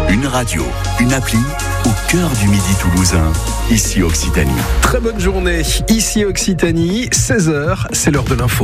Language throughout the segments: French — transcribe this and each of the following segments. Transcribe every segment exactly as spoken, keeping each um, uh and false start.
Une radio, une appli au cœur du Midi toulousain, ici Occitanie. Très bonne journée, ici Occitanie, seize heures, c'est l'heure de l'info.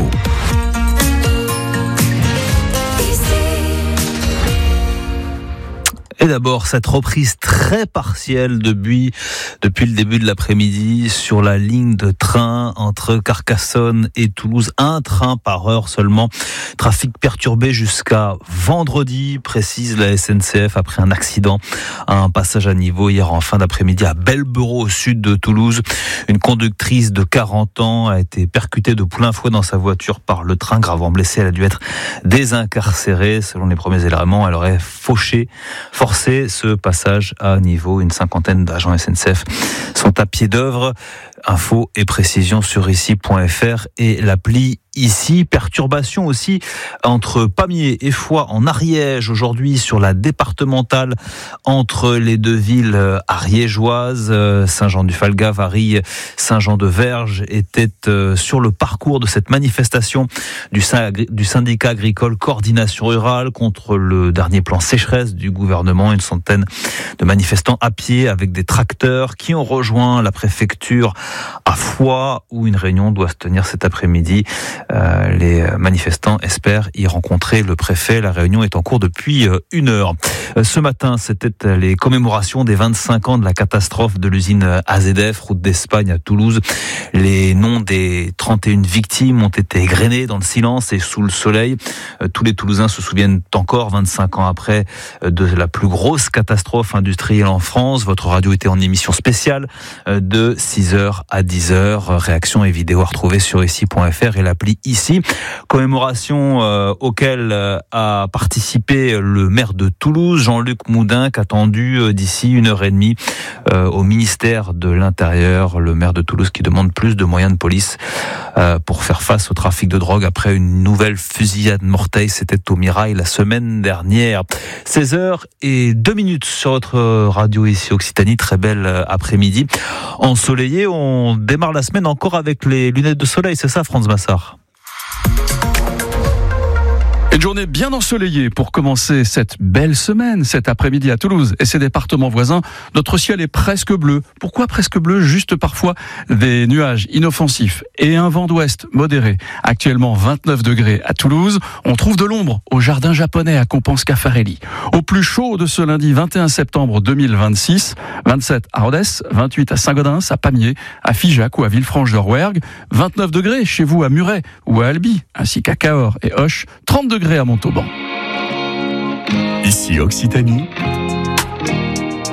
Et d'abord, cette reprise très partielle de buis depuis le début de l'après-midi sur la ligne de train entre Carcassonne et Toulouse. Un train par heure seulement. Trafic perturbé jusqu'à vendredi, précise la S N C F, après un accident à un passage à niveau hier en fin d'après-midi à Belberot, au sud de Toulouse. Une conductrice de quarante ans a été percutée de plein fouet dans sa voiture par le train. Gravement blessée, elle a dû être désincarcérée. Selon les premiers éléments, elle aurait fauché, forcé ce passage à niveau. Une cinquantaine d'agents S N C F sont à pied d'œuvre. Infos et précisions sur ici point f r et l'appli Ici. Perturbation aussi entre Pamiers et Foix en Ariège aujourd'hui sur la départementale entre les deux villes ariégeoises. Saint-Jean-du-Falga, Varilhes, Saint-Jean-de-Verge étaient sur le parcours de cette manifestation du syndicat agricole Coordination Rurale contre le dernier plan sécheresse du gouvernement. Une centaine de manifestants à pied avec des tracteurs qui ont rejoint la préfecture à Foix où une réunion doit se tenir cet après-midi. Euh, les manifestants espèrent y rencontrer le préfet. La réunion est en cours depuis euh, une heure. Euh, ce matin, c'était les commémorations des vingt-cinq ans de la catastrophe de l'usine A Z F, route d'Espagne à Toulouse. Les noms des trente et une victimes ont été égrenés dans le silence et sous le soleil. Euh, tous les Toulousains se souviennent encore, vingt-cinq ans après, euh, de la plus grosse catastrophe industrielle en France. Votre radio était en émission spéciale euh, de six heures à dix heures. Réactions et vidéos à retrouver sur ici point f r et l'appli Ici. Commémoration euh, auquel euh, a participé le maire de Toulouse, Jean-Luc Moudinque, attendu euh, d'ici une heure et demie euh, au ministère de l'Intérieur. Le maire de Toulouse qui demande plus de moyens de police euh, pour faire face au trafic de drogue après une nouvelle fusillade mortelle. C'était au Mirail la semaine dernière. seize heures et deux minutes sur votre radio ici Occitanie. Très belle après-midi. Ensoleillé, on démarre la semaine encore avec les lunettes de soleil, c'est ça Franz Massard? Une journée bien ensoleillée pour commencer cette belle semaine, cet après-midi à Toulouse et ses départements voisins. Notre ciel est presque bleu. Pourquoi presque bleu? Juste parfois des nuages inoffensifs et un vent d'ouest modéré. Actuellement vingt-neuf degrés à Toulouse. On trouve de l'ombre au jardin japonais à Compense-Caffarelli. Au plus chaud de ce lundi vingt et un septembre deux mille vingt-six, vingt-sept à Rodez, vingt-huit à Saint-Gaudens, à Pamiers, à Figeac ou à Villefranche-de-Rouergue, vingt-neuf degrés chez vous à Muret ou à Albi, ainsi qu'à Cahors et Auch, trente degrés à Montauban. Ici Occitanie,